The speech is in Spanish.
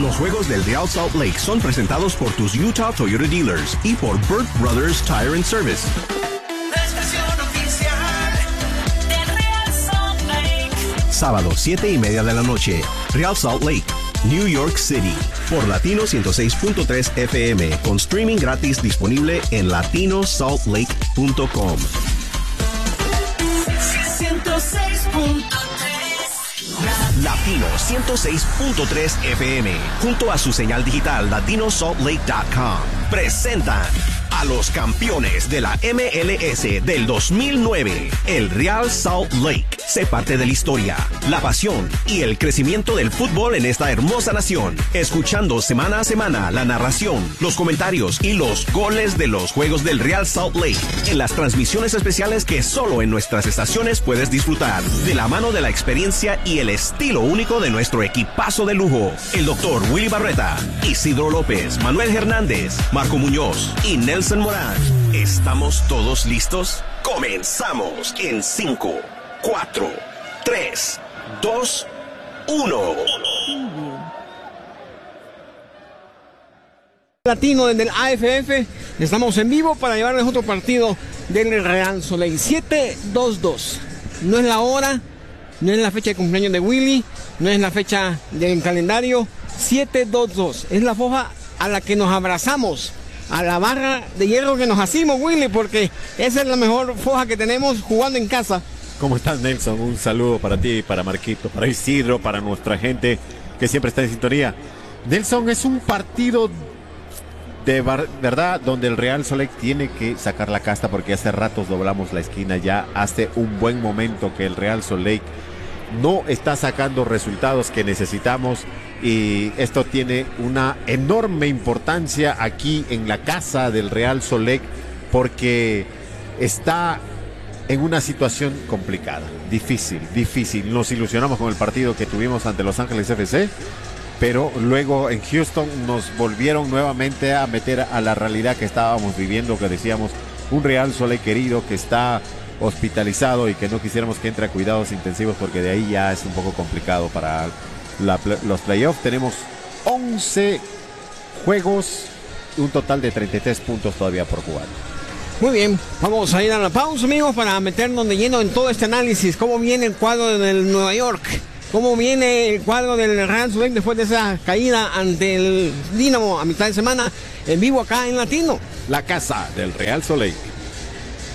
Los juegos del Real Salt Lake son presentados por tus Utah Toyota Dealers y por Burt Brothers Tire and Service. La estación oficial del Real Salt Lake. Sábado, 7:30 de la noche. Real Salt Lake, New York City. Por Latino 106.3 FM. Con streaming gratis disponible en latinosaltlake.com. 106.3 Latino 106.3 FM, junto a su señal digital latinosaltlake.com, presentan a los campeones de la MLS del 2009, el Real Salt Lake. Sé parte de la historia, la pasión y el crecimiento del fútbol en esta hermosa nación, escuchando semana a semana la narración, los comentarios y los goles de los juegos del Real Salt Lake en las transmisiones especiales que solo en nuestras estaciones puedes disfrutar, de la mano de la experiencia y el estilo único de nuestro equipazo de lujo, el Dr. Willy Barreta, Isidro López, Manuel Hernández, Marco Muñoz y Nelson Morán. ¿Estamos todos listos? Comenzamos en 5, 4, 3, 2, 1. Latino desde el AFF, estamos en vivo para llevarles otro partido del Real Salt Lake. 7-2-2. No es la hora, no es la fecha de cumpleaños de Willy, no es la fecha del calendario. 7-2-2 es la foja a la que nos abrazamos, a la barra de hierro que nos hacimos, Willy, porque esa es la mejor foja que tenemos jugando en casa. ¿Cómo estás, Nelson? Un saludo para ti, para Marquito, para Isidro, para nuestra gente que siempre está en sintonía. Nelson, es un partido de verdad donde el Real Salt Lake tiene que sacar la casta, porque hace ratos doblamos la esquina. Ya hace un buen momento que el Real Salt Lake no está sacando resultados que necesitamos, y esto tiene una enorme importancia aquí en la casa del Real Salt Lake, porque está en una situación complicada, difícil. Nos ilusionamos con el partido que tuvimos ante Los Ángeles FC, pero luego en Houston nos volvieron nuevamente a meter a la realidad que estábamos viviendo, que decíamos, un Real Salt Lake querido que está hospitalizado y que no quisiéramos que entre a cuidados intensivos, porque de ahí ya es un poco complicado para los playoffs. Tenemos 11 juegos, un total de 33 puntos todavía por jugar. Muy bien, vamos a ir a la pausa, amigos, para meternos de lleno en todo este análisis. Cómo viene el cuadro del Nueva York, cómo viene el cuadro del Real Salt Lake después de esa caída ante el Dinamo a mitad de semana, en vivo acá en Latino, la casa del Real Salt Lake.